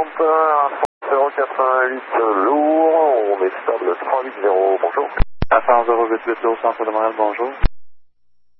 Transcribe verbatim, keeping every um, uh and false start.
un, zéro quatre-vingt-huit lourd, on est stable trois huit zéro, bonjour. Affaire zéro huit huit lourd, centre de Montréal, bonjour.